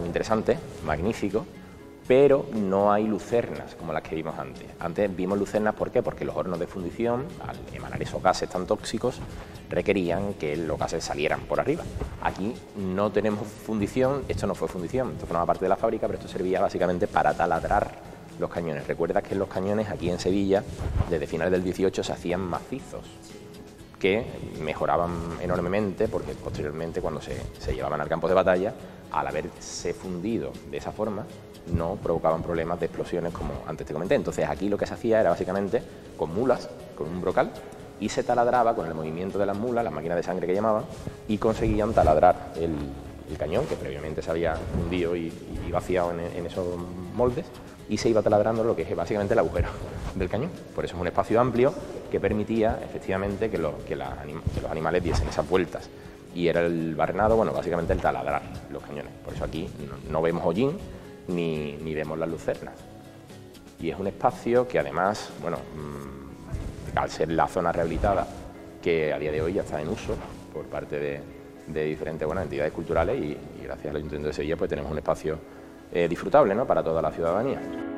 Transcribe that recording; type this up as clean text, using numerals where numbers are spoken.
interesante, magnífico, pero no hay lucernas como las que vimos antes. Antes vimos lucernas, ¿por qué? Porque los hornos de fundición, al emanar esos gases tan tóxicos, requerían que los gases salieran por arriba. Aquí no tenemos fundición, esto no fue fundición, esto formaba parte de la fábrica, pero esto servía básicamente para taladrar los cañones. Recuerda que los cañones aquí en Sevilla, desde finales del 18, se hacían macizos, que mejoraban enormemente porque posteriormente, cuando se llevaban al campo de batalla, al haberse fundido de esa forma, no provocaban problemas de explosiones como antes te comenté. Entonces aquí lo que se hacía era básicamente con mulas, con un brocal, y se taladraba con el movimiento de las mulas, las máquinas de sangre que llamaban, y conseguían taladrar el cañón, que previamente se había fundido y vaciado en esos moldes, y se iba taladrando lo que es básicamente el agujero del cañón. Por eso es un espacio amplio que permitía efectivamente que los animales diesen esas vueltas. Y era el barrenado, bueno, básicamente el taladrar los cañones. Por eso aquí no vemos hollín ni vemos las lucernas. Y es un espacio que además, bueno, al ser la zona rehabilitada, que a día de hoy ya está en uso por parte de diferentes entidades culturales, y gracias al Ayuntamiento de Sevilla pues tenemos un espacio disfrutable, ¿no?, para toda la ciudadanía.